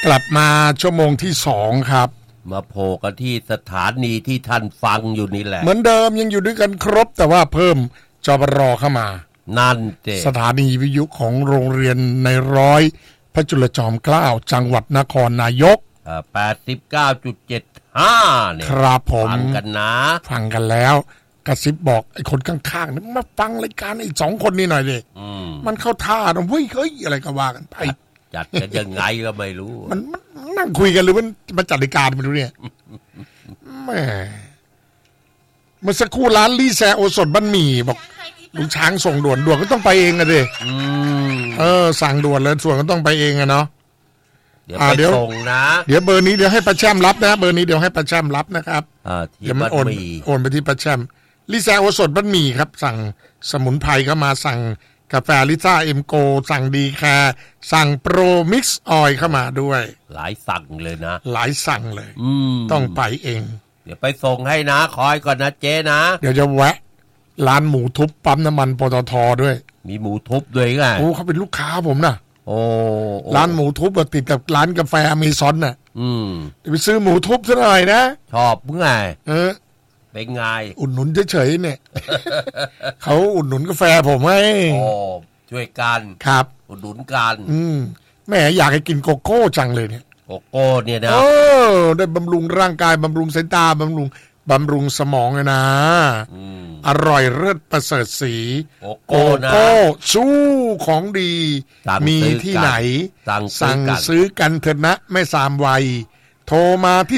กลับมาชั่วโมงที่2ครับมาโผล่กันที่สถานีที่ท่านฟังอยู่นี่แหละเหมือนเดิมยังอยู่ด้วยกันครบแต่ว่าเพิ่มจปรเข้ามานั่นเจสถานีวิทยุของโรงเรียนในร้อยพระจุลจอมเกล้าจังหวัดนครนายก 89.75เนี่ยครับผมฟังกันนะฟังกันแล้วกระซิบบอกไอ้คนข้างๆนี่มาฟังรายการไอ้2คนนี้หน่อยดิมันเข้าท่าเฮ้ยอะไรก็ว่ากันไปจัดกันยังไงก็ไม่รู้มันนั่งคุยกันหรือมันจัดรายการไม่รู้เนี่ยแม่เมื่อสักครู่ร้านลี่แซโอสดบ้านหมี่บอกลุงช้างส่งด่วนก็ต้องไปเองอะดิสั่งด่วนเลยส่วนก็ต้องไปเองอะเนาะเดี๋ยวไปส่งนะเดี๋ยวเบอร์นี้เดี๋ยวให้ป้าแช่มรับนะเบอร์นี้เดี๋ยวให้ป้าแช่มรับนะครับที่บ้านหมี่โอนไปที่ป้าแช่มลิซ่าโอสดบ้านหมี่ครับสั่งสมุนไพรเข้ามาสั่งกาแฟลิซ่าเอ็มโกสั่งดีแคร์สั่งโปรมิกซ์ออยล์เข้ามาด้วยหลายสั่งเลยนะหลายสั่งเลยต้องไปเองเดี๋ยวไปส่งให้นะคอยก่อนนะเจ๊นะเดี๋ยวจะแวะร้านหมูทุบปั๊มน้ำมันปตท.ด้วยมีหมูทุบด้วยไงโอ้เขาเป็นลูกค้าผมนะโอ้ร้านหมูทุบติดกับร้านกาแฟอเมซอนน่ะไปซื้อหมูทุบซะหน่อยนะชอบไงเป็นไงอุดหนุนเฉยๆเนี่ย เขาอุดหนุนกาแฟผมให้โอ้ช่วยกันครับอุดหนุนกันแม่อยากให้กินโกโก้จังเลยเนี่ยโกโก้เนี่ยนะได้บำรุงร่างกายบำรุงสายตาบำรุงสมองเลยนะอร่อยเลิศประเสริฐสีโกโก้สู้ของดีมีที่ไหนสั่งซื้อกันเถิดนะแม่สามวัยโทรมาที่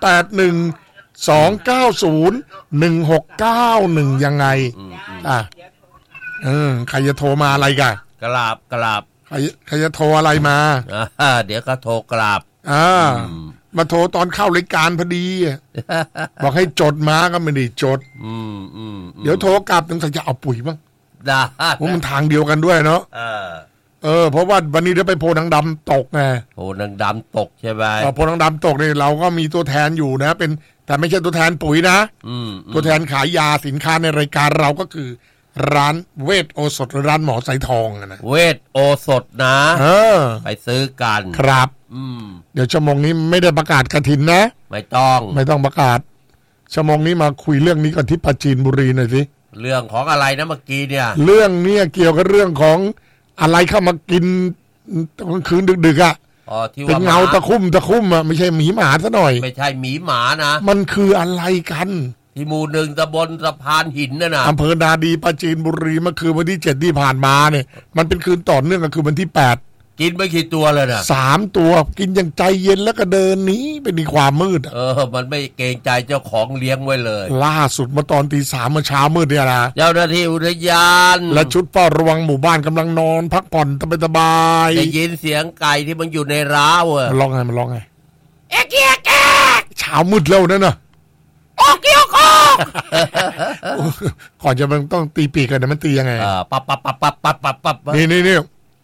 0812901691ยังไงใครจะโทรมาอะไรกันกราบใครจะโทรอะไรมาเดี๋ยวก็โทรกราบมาโทรตอนเข้ารายการพอดีบอกให้จดมาก็ไม่ได้จดเดี๋ยวโทรกลับต้องจะเอาปุ๋ยบ้างได้เพราะมันทางเดียวกันด้วยเนาะเพราะว่าวันนี้เดี๋ยวไปโพนังดำตกไงโพนังดำตกใช่ไหมโพนังดำตกนี่เราก็มีตัวแทนอยู่นะเป็นแต่ไม่ใช่ตัวแทนปุ๋ยนะตัวแทนขายยาสินค้าในรายการเราก็คือร้านเวทโอสถร้านหมอสายทองนะเวทโอสถนะไปซื้อกันครับเดี๋ยวชั่วโมงนี้ไม่ได้ประกาศกฐินนะไม่ต้องประกาศชั่วโมงนี้มาคุยเรื่องนี้กันที่ปราจีนบุรีหน่อยสิเรื่องของอะไรนะเมื่อกี้เนี่ยเรื่องนี้เกี่ยวกับเรื่องของอะไรเข้ามากินกลางคืนดึกๆอ่ะเป็นเงาตะคุ่มอ่ะไม่ใช่หมีหมาซะหน่อยไม่ใช่หมีหมานะมันคืออะไรกันที่หมู่หนึ่งตำบลสะพานหินนะอำเภอนาดีปราจีนบุรีเมื่อคืนวันที่7ที่ผ่านมาเนี่ยมันเป็นคืนต่อเนื่องก็คือวันที่8 กินไปกี่ตัวเลยนะ 3ตัวกินอย่างใจเย็นแล้วก็เดินหนีไปในความมืดมันไม่เกรงใจเจ้าของเลี้ยงไว้เลยล่าสุดมาตอนตี3เมื่อเช้ามืดเนี่ยนะเจ้าหน้าที่อุทยานและชุดเฝ้าระวังหมู่บ้านกำลังนอนพักผ่อนสบายได้ยินเสียงไก่ที่มันอยู่ในร้าวมันร้องไงเอ๊ะเกียกเช้ามืดแล้วนั่นน่ะโอเกียวโกก่อนจะมันต้องตีปีกกันนะมันตียังไงปั๊บนี่เนี่ย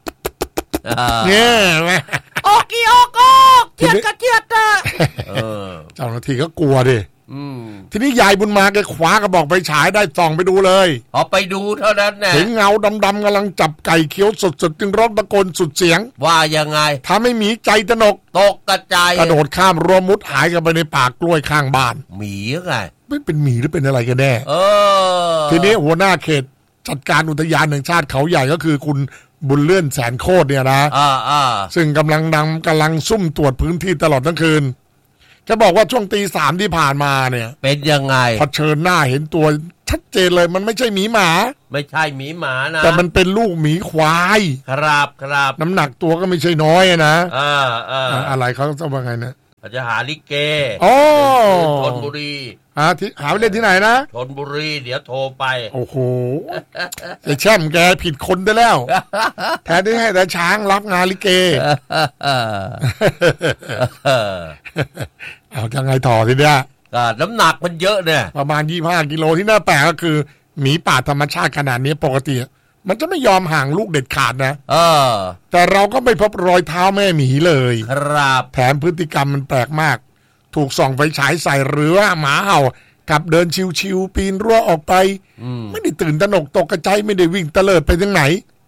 โอกิโอโกเจียดกระเจียดเจ้าหน้าที่ก็กลัวดิทีนี้ยายบุญมาแกขวากระบอกไปฉายได้ส่องไปดูเลยพอไปดูเท่านั้นแหละเห็นเงาดำๆกำลังจับไก่เคี้ยวสดๆจึงร้องตะโกนสุดเสียงว่ายังไงถ้าไม่มีใจตนกตกกระจายกระโดดข้ามรั้วมุดหายกันไปในป่ากล้วยข้างบ้านหมีไงไม่เป็นหมีหรือเป็นอะไรกันแน่ทีนี้หัวหน้าเขตจัดการอุทยานแห่งชาติเขาใหญ่ก็คือคุณบุญเลื่อนแสนโคตรเนี่ยนะซึ่งกำลังซุ่มตรวจพื้นที่ตลอดทั้งคืนจะบอกว่าช่วงตี 3ที่ผ่านมาเนี่ยเป็นยังไงเผชิญหน้าเห็นตัวชัดเจนเลยมันไม่ใช่หมีหมาไม่ใช่หมีหมานะแต่มันเป็นลูกหมีควายครับน้ำหนักตัวก็ไม่ใช่น้อยนะอะไรเขาจะว่าไงนะจะหาลิเกชลบุรีหาไปเล่นที่ไหนนะชลบุรีเดี๋ยวโทรไปโอ้โหไอ้แช่มแกผิดคนได้แล้วแทนที่ให้แต่ช้างรับงานลิเกเอายังไงต่อทีเนี้ยน้ำหนักมันเยอะเนี่ยประมาณ25กิโลที่น่าแปลกก็คือหมีป่าธรรมชาติขนาดนี้ปกติมันจะไม่ยอมห่างลูกเด็ดขาดนะแต่เราก็ไม่พบรอยเท้าแม่หมีเลยครับแถมพฤติกรรมมันแปลกมากถูกส่องไฟฉายใส่หรือว่าหมาเห่ากับเดินชิวๆปีนรั้วออกไปไม่ได้ตื่นตระหนกตกกระจายไม่ได้วิ่งเตลิดไปทางไหน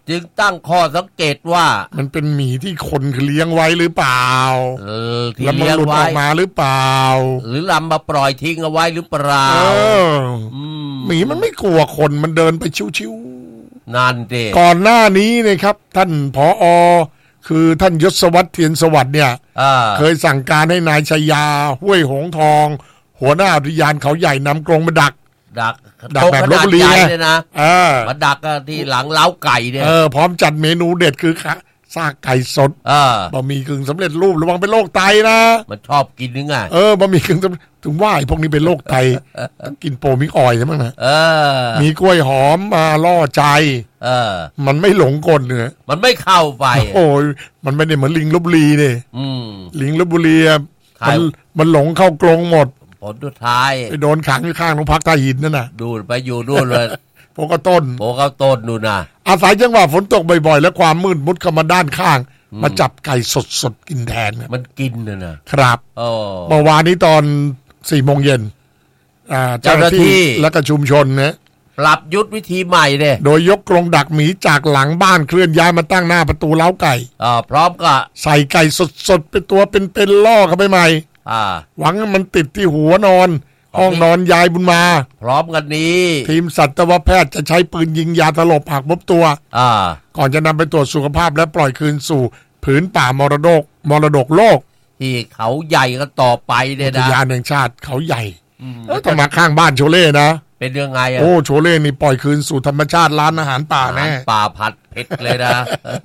จึงตั้งข้อสังเกตว่ามันเป็นหมีที่คนเลี้ยงไว้หรือเปล่าที่เลี้ยงไว้ออกมาหรือเปล่าหรือลำมาปล่อยทิ้งเอาไว้หรือเปล่าหมีมันไม่กลัวคนมันเดินไปชิวๆนั่นเองก่อนหน้านี้นะครับท่านผอ.คือท่านยศวัฒน์เทียนสวัสดิ์เนี่ยเคยสั่งการให้นายชยาห้วยหงทองหัวหน้าอุทยานเขาใหญ่นำกรงมาดักแบบลพบุรีนะมาดักที่หลังเล้าไก่เนี่ยพร้อมจัดเมนูเด็ดคือซากไก่สดบะหมี่กึ่งสำเร็จรูประวังเป็นโรคไตนะมันชอบกินนึงไงบะหมี่กึ่งถึงว่าพวกนี้เป็นโรคไตต้องกินโปรมิกออยใช่ไหมนะมีกล้วยหอมมาล่อใจมันไม่หลงกลเนี่ยมันไม่เข้าไปโอ้ยมันไม่ได้เหมือนลิงลพบุรีเนี่ยลิงลพบุรีมันหลงเข้ากรงหมดผลสุดท้ายไปโดนขังอยู่ข้างโรงพักท่าหินนั่นน่ะดูไปอยู่นู่นเลยโพกต้นนู่นน่ะอาศัยจังหวะฝนตกบ่อยๆและความมืดมุดเข้ามาด้านข้างมาจับไก่สดๆกินแทนมันกินนะครับเมื่อวานนี้ตอน4 โมงเย็นเจ้าหน้าที่และก็ชุมชนเนี่ยปรับยุทธวิธีใหม่เนี่ยโดยยกกรงดักหมีจากหลังบ้านเคลื่อนย้ายมาตั้งหน้าประตูเล้าไก่พร้อมกับใส่ไก่สดๆเป็นตัวเป็นล่อเข้าไปใหม่หวังให้มันติดที่หัวนอนห้องนอนยายบุญมาพร้อมกันนี้ทีมสัตวแพทย์จะใช้ปืนยิงยาสลบหากพบตัวก่อนจะนำไปตรวจสุขภาพและปล่อยคืนสู่ผืนป่ามรดกโลกที่เขาใหญ่ก็ต่อไปเนี่ยนะอุทยานแห่งชาติเขาใหญ่ต้องมาข้างบ้านโชเล่นะเป็นยังไงโชเล่นี่ปล่อยคืนสู่ธรรมชาติร้านอาหารป่าแน่ป่าผัดเผ็ดเลยนะ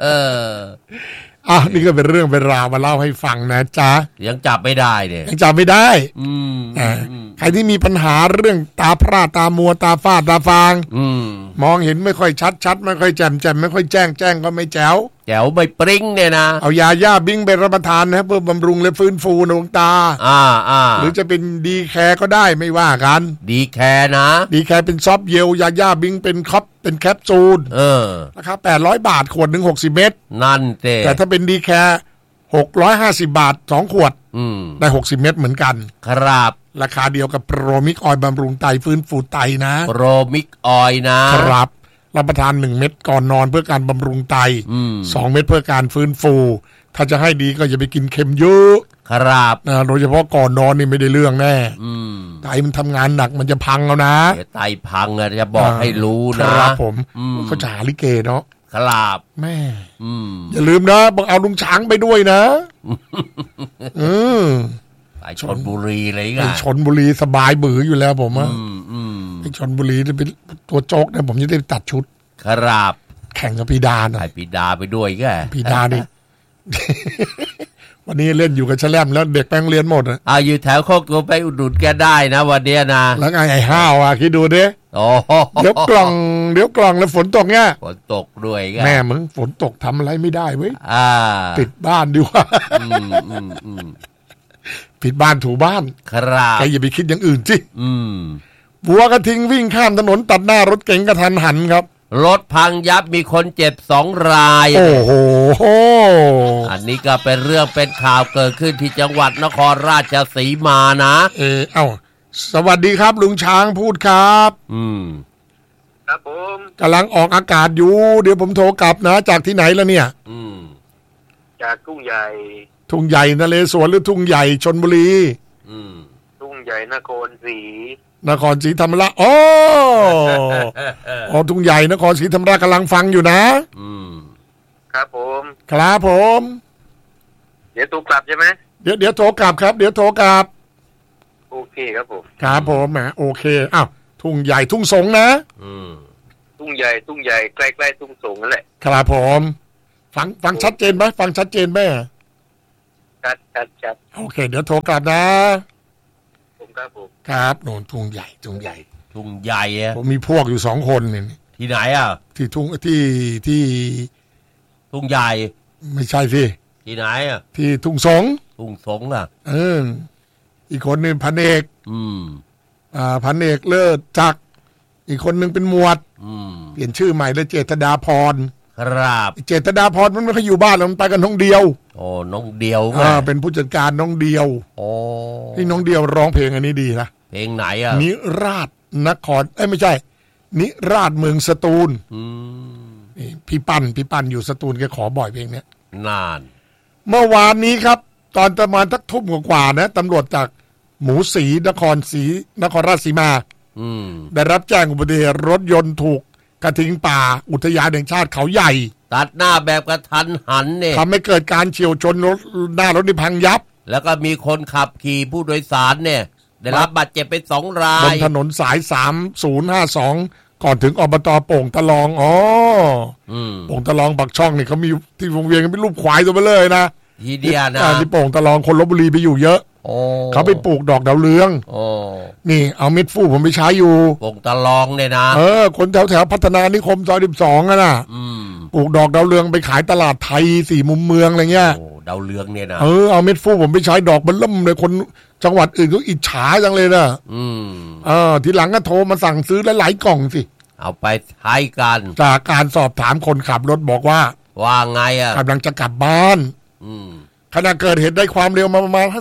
นี่ก็เป็นเรื่องเป็นราวมาเล่าให้ฟังนะจ๊ะยังจับไม่ได้เนี่ยยังจับไม่ได้ใครที่มีปัญหาเรื่องตาพร่าตามัวตาฝ้าตาฟางมองเห็นไม่ค่อยชัดไม่ค่อยแจ่มไม่ค่อยแจ้งก็ไม่แจ๋วไม่ปริ้งเนี่ยนะเอายาย่าบิ้งไปรับประทานนะเพื่อบำรุงและฟื้นฟูดวงตาหรือจะเป็นดีแคร์ก็ได้ไม่ว่ากันดีแคร์นะดีแคร์เป็นซอฟต์เยลยาย่าบิ้งเป็นแคปซูลราคา800 บาทขวดหนึ่ง60 เม็ดนั่นแต่ถ้าเป็นดีแคร์650 บาท2 ขวดได้60 เม็ดเหมือนกันครับราคาเดียวกับโปรมิกออยบำรุงไตฟื้นฟูไตนะโปรมิกออยนะครับรับประทาน1 เม็ดก่อนนอนเพื่อการบำรุงไต2 เม็ดเพื่อการฟื้นฟูถ้าจะให้ดีก็อย่าไปกินเค็มเยอะครับโดยเฉพาะก่อนนอนนี่ไม่ได้เรื่องแน่ไตมันทำงานหนักมันจะพังแล้วนะไตพังจะบอกให้รู้นะครับผมเขาจะหาลิเกเนาะครับแม่อย่าลืมนะบอกเอาลุงช้างไปด้วยนะไปชลบุรีเลยไงชลบุรีสบายบืออยู่แล้วผมไปชลบุรีจะเป็นตัวโจ๊กนะผมจะได้ตัดชุดครับแข่งกับพีดาหน่อยพีดาไปด้วยแกพีดานี่ วันนี้เล่นอยู่กับแชลมแล้วเด็กแป้งเรียนหมดอยู่แถวโคกตัวไปอุดหนุนแกได้นะวันเนี้ยนะแล้วไอ้ห้าวคิดดูดิเดี๋ยวกล่องแล้วฝนตกเนี่ยฝนตกด้วยแม่มึงฝนตกทำอะไรไม่ได้เว้ยปิดบ้านดีกว่าปิดบ้านถูบ้านครับแกอย่าไปคิดอย่างอื่นสิวัวกระทิงวิ่งข้ามถนนตัดหน้ารถเก๋งกระทันหันครับรถพังยับมีคนเจ็บ2 รายโอ้โหอันนี้ก็เป็นเรื่องเป็นข่าวเกิดขึ้นที่จังหวัดนครราชสีมานะสวัสดีครับลุงช้างพูดครับครับผมกำลังออกอากาศอยู่เดี๋ยวผมโทรกลับนะจากที่ไหนแล้วเนี่ยจากทุ่งใหญ่นเรศวรหรือทุ่งใหญ่ชลบุรีทุ่งใหญ่นครศรีธรรมราชทุ่งใหญ่นครศรีธรรมราชกำลังฟังอยู่นะครับผมเดี๋ยวโทรกลับใช่ไหมเดี๋ยวโทรกลับครับเดี๋ยวโทรกลับโอเคครับผมครับผมโอเคทุ่งใหญ่ทุ่งสงนะทุ่งใหญ่ใกล้ๆทุ่งสงนั่นแหละครับผมฟังชัดเจนไหมฟังชัดเจนไหมชัดโอเคเดี๋ยวโทรกลับนะครับผมครับโน่นทุ่งใหญ่ผมมีพวกอยู่2 คนนี่ที่ไหนที่ทุ่งใหญ่ไม่ใช่สิที่ไหนที่ทุ่งสงอีกคนนึงพันเอกพันเอกเลิศจักอีกคนนึงเป็นหมวดเปลี่ยนชื่อใหม่แล้วเจษฎาพรครับเจษฎาพรมันไม่ค่อยอยู่บ้านมันไปกันน้องเดียวน้องเดียวเป็นผู้จัดการน้องเดียวนี่น้องเดียวร้องเพลงอันนี้ดีนะเพลงไหนนิราศนครไม่ใช่นิราศเมืองสตูลพี่ปั้นอยู่สตูลแกขอบ่อยเพลงเนี้ยนานเมื่อวานนี้ครับตอนประมาณทักทุ่มกว่านะตำรวจจากหมูศรีนครราชสีมาได้รับแจ้งอุบัติเหตุรถยนต์ถูกกระทิงป่าอุทยานแห่งชาติเขาใหญ่ตัดหน้าแบบกระทันหันเนี่ยทำให้เกิดการเฉี่ยวชนรถหน้ารถนี่พังยับแล้วก็มีคนขับขี่ผู้โดยสารเนี่ยได้รับบาดเจ็บไป2 รายบนถนนสาย3052ก่อนถึงอบต.โป่งตะลองโป่งตะลองปักช่องนี่เขามีที่วงเวียนกันเป็นรูปควายตัวไปเลยนะทีเดียวนะที่โป่งตะลองคนลพบุรีไปอยู่เยอะเขาไปปลูกดอกดาวเรืองนี่เอาเม็ดฟูผมไปใช้อยู่โป่งตะลองเนี่ยนะคนแถวพัฒนานิคมซอย12อ่ะนะปลูกดอกดาวเรืองไปขายตลาดไทย4 มุมเมืองอะไรเงี้ยดาวเรืองเนี่ยนะเอาเม็ดฟูผมไปใช้ดอกมันล่มเลยคนจังหวัดอื่นก็อิจฉาจังเลยนะทีหลังก็โทรมาสั่งซื้อหลายๆกล่องสิเอาไปใช้กันจากการสอบถามคนขับรถบอกว่าไงกำลังจะกลับบ้านขณะเกิดเหตุได้ความเร็วมาประมาณ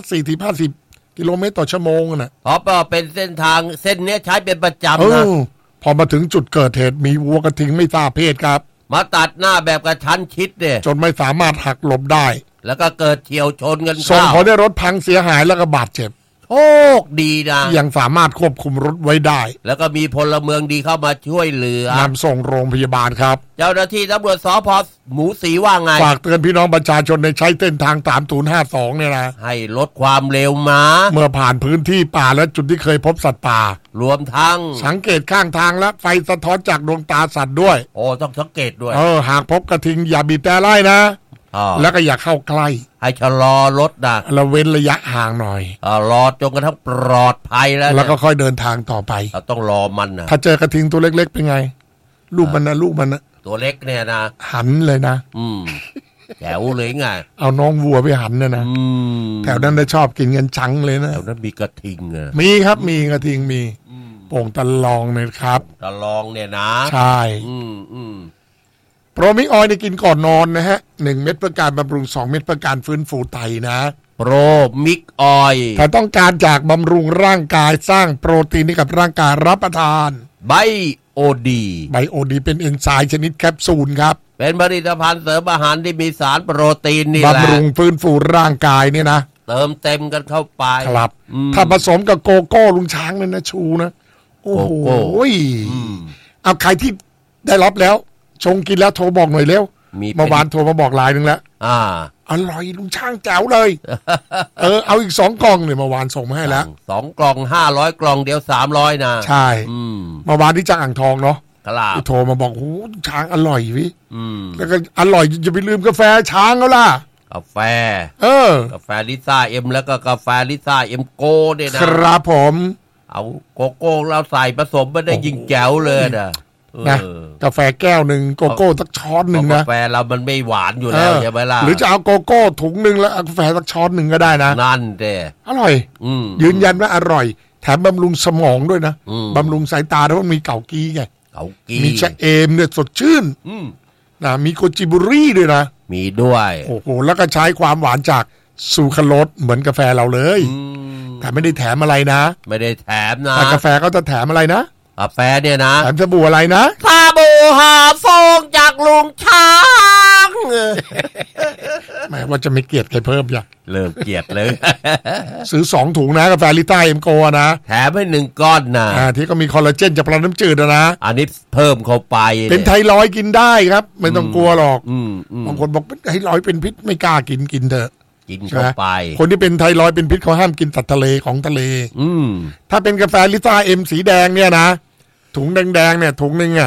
40-50 กิโลเมตรต่อชั่วโมงนะเพราะเป็นเส้นทางเส้นนี้ใช้เป็นประจำนะพอมาถึงจุดเกิดเหตุมีวัวกระทิงไม่ทราบเพศครับมาตัดหน้าแบบกระชั้นชิดเนี่ยจนไม่สามารถหักหลบได้แล้วก็เกิดเฉี่ยวชนกันส่งผลให้รถพังเสียหายแล้วก็บาดเจ็บโชคดีนะยังสามารถควบคุมรถไว้ได้แล้วก็มีพลเมืองดีเข้ามาช่วยเหลือนำส่งโรงพยาบาลครับเจ้าหน้าที่ตำรวจสภ.หมูศรีว่าไงฝากเตือนพี่น้องประชาชนในใช้เส้นทาง3052เนี่ยนะให้ลดความเร็วมาเมื่อผ่านพื้นที่ป่าและจุดที่เคยพบสัตว์ป่ารวมทั้งสังเกตข้างทางและไฟสะท้อนจากดวงตาสัตว์ด้วยต้องสังเกตด้วยหากพบกระทิงอย่าบีบแต่ไล่นะแล้วก็อย่าเข้าใกล้ให้ชะลอรถนะเราเว้นระยะห่างหน่อยรอจนกระทั่งปลอดภัยแล้วก็ค่อยเดินทางต่อไปต้องรอมันนะถ้าเจอกระทิงตัวเล็กๆเป็นไงลูกมันนะตัวเล็กเนี่ยนะหันเลยนะแถวเลยไงเอาน้องวัวไปหันนะแถวนั้นได้ชอบกินกันจังเลยนะแถวนั้นมีกระทิงมีครับมีกระทิงมีโป่งตะลองนะครับตะลองเนี่ยนะใช่โปรมิกออยล์กินก่อนนอนนะฮะ1 เม็ดเพื่อการบำรุง2 เม็ดเพื่อการฟื้นฟูไตนะโปรมิกออยล์ถ้าต้องการจากบำรุงร่างกายสร้างโปรตีนให้กับร่างกายรับประทานไบโอดีเป็นเอนไซม์ชนิดแคปซูลครับเป็นผลิตภัณฑ์เสริมอาหารที่มีสารโปรตีนนี่แหละบำรุงฟื้นฟูร่างกายเนี่ยนะเติมเต็มกันเข้าไปครับถ้าผสมกับโกโก้ลุงช้างเนี่ยนะชูนะโอ้โหเอาใครที่ได้รับแล้วชงกินแล้วโทรบอกหน่อยเร็วเมื่อวานโทรมาบอกลายนึงแล้วอร่อยลุงช่างแจ๋วเลยเอาอีก2 กล่องเนี่ยเมื่อวานส่งมาให้แล้ว 2 กล่อง500 กล่องเดียว300นะใช่เมื่อวานที่จากอ่างทองเนาะครับโทรมาบอกโอ้ช้างอร่อยวิแล้วก็อร่อยจะไปลืมกาแฟช้างแล้วล่ะกาแฟกาแฟลิซ่าเอ็มแล้วก็กาแฟลิซ่าเอ็มโก้เนี่ยนะครับผมเอาโกโก้เราใส่ผสมไม่ได้ยิ่งแจ๋วเลยนะกาแฟแก้วหนึ่งโกโก้สักช้อนหนึ่งนะกาแฟเรามันไม่หวานอยู่แล้วใช่ไหมล่ะหรือจะเอาโกโก้ถุงหนึ่งแล้วกาแฟสักช้อนหนึ่งก็ได้นะนั่นเด้อร่อยยืนยันว่าอร่อยแถมบำรุงสมองด้วยนะบำรุงสายตาเพราะมันมีเกากีไงมีชะเอมเนี่ยสดชื่นนะมีโกจิบุรี่ด้วยนะมีด้วยโอ้โหแล้วก็ใช้ความหวานจากซูคราโลสเหมือนกาแฟเราเลยแต่ไม่ได้แถมอะไรนะไม่ได้แถมนะแต่กาแฟก็จะแถมอะไรนะกาแฟเนี่ยนะแถมสบู่อะไรนะสบู่หาฟองจากลุงช้างแม้ว่าจะไม่เกลียดใครเพิ่มอย่างเริ่มเกลียดเลยซื้อ2 ถุงนะกาแฟลิต้าเอ็มโกนะแถมให้1 ก้อนนะที่ก็มีคอลลาเจนจากปลาน้ำจืดนะอันนี้เพิ่มเข้าไปเป็นไทรอยด์กินได้ครับไม่ต้องกลัวหรอกบางคนบอกเป็นไทรอยด์เป็นพิษไม่กล้ากินเถอะกินเข้าไปคนที่เป็นไทรอยด์เป็นพิษเขาห้ามกินสัตว์ทะเลของทะเลถ้าเป็นกาแฟลิต้าเอ็มสีแดงเนี่ยนะถุงแดงๆเนี่ยถุงนึง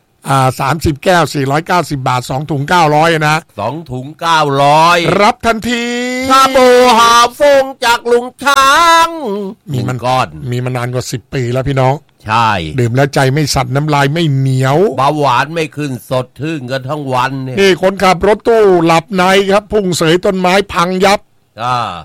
30 แก้ว490 บาท2 ถุง900นะ 2 ถุง900 รับทันทีสบู่หาฟงจากลุงช้างมีมันก้อนมีมานานกว่า10 ปีแล้วพี่น้องใช่ดื่มแล้วใจไม่สั่นน้ำลายไม่เหนียวเบาหวานไม่ขึ้นสดชื่นกันทั้งวันเนี่ยนี่คนขับรถตู้หลับในครับพุ่งเสยต้นไม้พังยับ